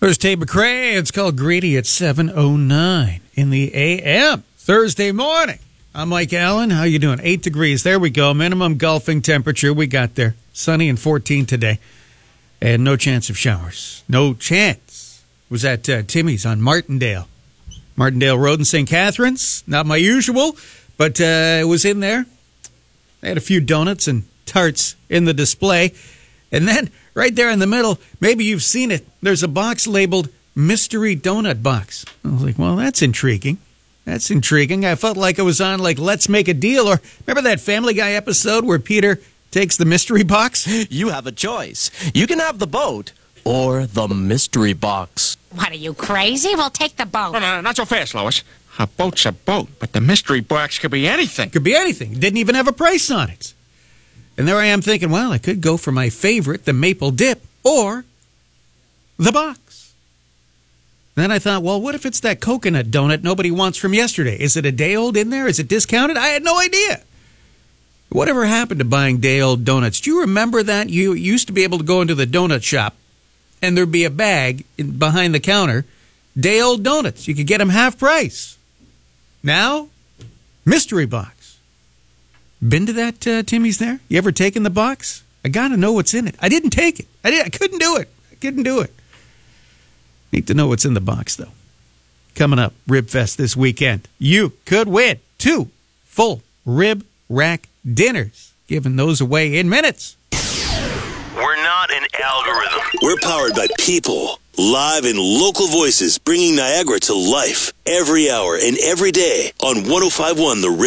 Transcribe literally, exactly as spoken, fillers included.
There's Tate McRae. It's called Greedy at seven oh nine in the A M. Thursday morning. I'm Mike Allen. How you doing? Eight degrees. There we go. Minimum golfing temperature. We got there. Sunny and fourteen today. And no chance of showers. No chance. Was at uh, Timmy's on Martindale. Martindale Road in Saint Catharines. Not my usual, but uh, it was in there. They had a few donuts and tarts in the display. And then right there in the middle, maybe you've seen it, there's a box labeled Mystery Donut Box. I was like, well, that's intriguing. That's intriguing. I felt like I was on, like, Let's Make a Deal. Or remember that Family Guy episode where Peter takes the mystery box? You have a choice. You can have the boat or the mystery box. What, are you crazy? We'll take the boat. No, no, no, not so fast, Lois. A boat's a boat, but the mystery box could be anything. Could be anything. Didn't even have a price on it. And there I am thinking, well, I could go for my favorite, the maple dip, or the box. Then I thought, well, what if it's that coconut donut nobody wants from yesterday? Is it a day old in there? Is it discounted? I had no idea. Whatever happened to buying day old donuts? Do you remember that? You used to be able to go into the donut shop and there'd be a bag in, behind the counter, day old donuts. You could get them half price. Now, mystery box. Been to that uh, Timmy's there? You ever taken the box? I got to know what's in it. I didn't take it. I did. I couldn't do it. I couldn't do it. Need to know what's in the box, though. Coming up, Rib Fest this weekend. You could win two full rib rack dinners. Giving those away in minutes. We're not an algorithm. We're powered by people. Live and local voices bringing Niagara to life every hour and every day on one oh five point one The Rib.